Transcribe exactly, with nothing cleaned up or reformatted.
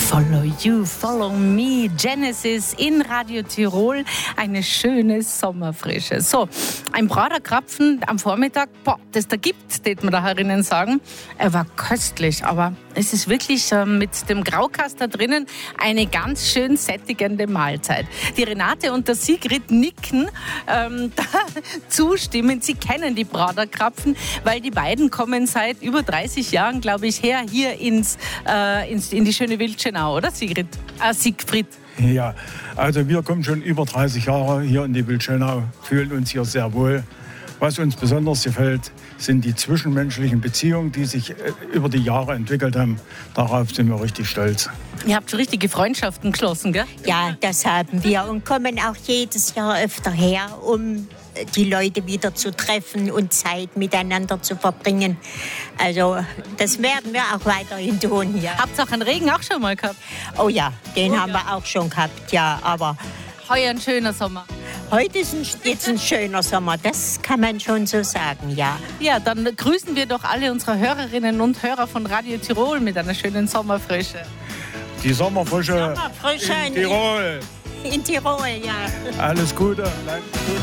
Follow You, Follow Me, Genesis in Radio Tirol. Eine schöne Sommerfrische. So, ein Braterkrapfen am Vormittag, boah, das da gibt, das man da herinnen sagen. Er war köstlich, aber es ist wirklich äh, mit dem Graukast da drinnen eine ganz schön sättigende Mahlzeit. Die Renate und der Sigrid nicken ähm, da zustimmen. Sie kennen die Braterkrapfen, weil die beiden kommen seit über dreißig Jahren, glaube ich, her hier ins, äh, ins, in die schöne Wildschenau, oder Sigrid? Äh, Siegfried. Ja, also wir kommen schon über dreißig Jahre hier in die Wildschenau, fühlen uns hier sehr wohl. Was uns besonders gefällt, sind die zwischenmenschlichen Beziehungen, die sich über die Jahre entwickelt haben. Darauf sind wir richtig stolz. Ihr habt schon richtige Freundschaften geschlossen, gell? Ja, das haben wir und kommen auch jedes Jahr öfter her, um die Leute wieder zu treffen und Zeit miteinander zu verbringen. Also das werden wir auch weiterhin tun. Ja. Habt ihr auch einen Regen auch schon mal gehabt? Oh ja, den oh, haben ja. wir auch schon gehabt, ja, aber heuer ein schöner Sommer. Heute ist ein, jetzt ein schöner Sommer, das kann man schon so sagen, ja. Ja, dann grüßen wir doch alle unsere Hörerinnen und Hörer von Radio Tirol mit einer schönen Sommerfrische. Die Sommerfrische, Sommerfrische in Tirol. In Tirol, ja. Alles Gute. Bleibt gut.